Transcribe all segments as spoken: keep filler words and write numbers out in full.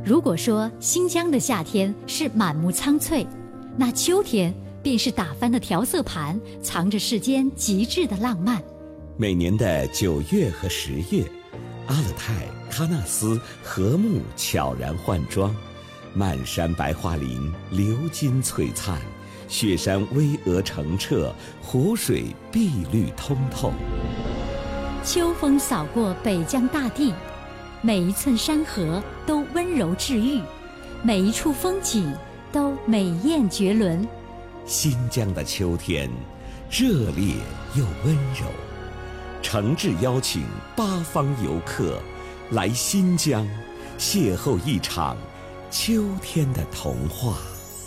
如果说新疆的夏天是满目苍翠，那秋天便是打翻的调色盘，藏着世间极致的浪漫。 每年的九月和十月，阿勒泰、喀纳斯和睦悄然换装，漫山白桦林流金璀璨，雪山巍峨澄澈，湖水碧绿通透。 秋风扫过北疆大地，每一寸山河都温柔治愈，每一处风景都美艳绝伦。 新疆的秋天，热烈又温柔，诚挚邀请八方游客来新疆，邂逅一场秋天的童话。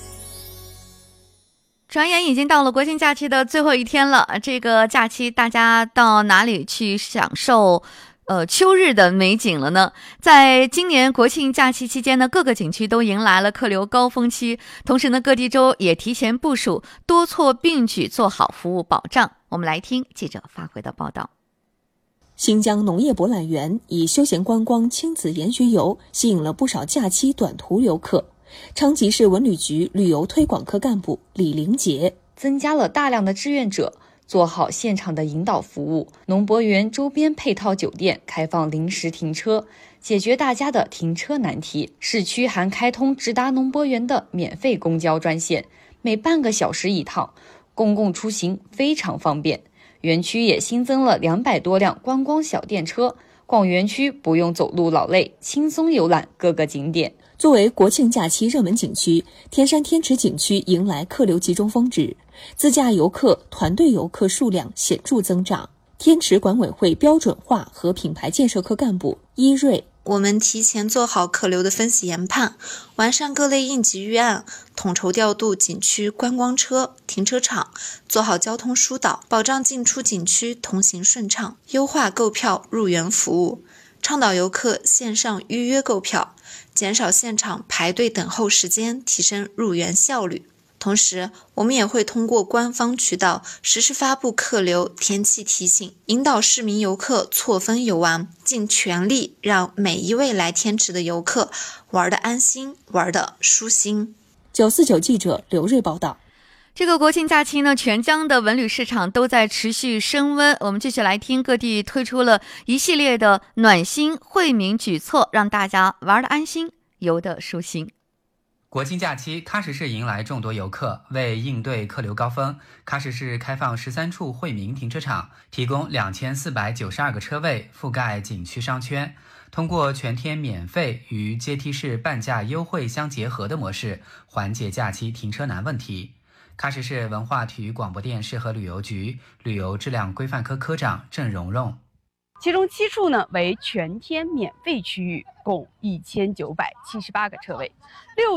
转眼已经到了国庆假期的最后一天了，这个假期大家到哪里去享受呃，秋日的美景了呢？在今年国庆假期期间呢，各个景区都迎来了客流高峰期，同时呢，各地州也提前部署，多措并举，做好服务保障。我们来听记者发回的报道。 新疆农业博览园以休闲观光、亲子研学游吸引了不少假期短途游客。昌吉市文旅局旅游推广科干部李玲杰增加了大量的志愿者，做好现场的引导服务。农博园周边配套酒店开放临时停车，解决大家的停车难题。市区还开通直达农博园的免费公交专线，每半个小时一趟，公共出行非常方便。园区也新增了两百多辆观光小电车，逛园区不用走路劳累，轻松游览各个景点。 作为国庆假期热门景区，天山天池景区迎来客流集中峰值，自驾游客、团队游客数量显著增长。天池管委会标准化和品牌建设科干部伊瑞， 我们提前做好客流的分析研判，完善各类应急预案，统筹调度景区观光车、停车场，做好交通疏导，保障进出景区通行顺畅，优化购票入园服务，倡导游客线上预约购票，减少现场排队等候时间，提升入园效率。同时，我们也会通过官方渠道实时发布客流、天气提醒，引导市民游客错峰游玩，尽全力让每一位来天池的游客玩得安心，玩得舒心。 九四九记者刘瑞报道。 这个国庆假期呢，全疆的文旅市场都在持续升温。我们继续来听，各地推出了一系列的暖心惠民举措，让大家玩得安心，游得舒心。 国庆假期，喀什市迎来众多游客。为应对客流高峰，喀什市开放十三处惠民停车场，提供两千四百九十二个车位，覆盖景区商圈。通过全天免费与阶梯式半价优惠相结合的模式，缓解假期停车难问题。喀什市文化体育广播电视和旅游局旅游质量规范科科长郑蓉蓉， 其中七处呢为全天免费区域，共一千九百七十八个车位，六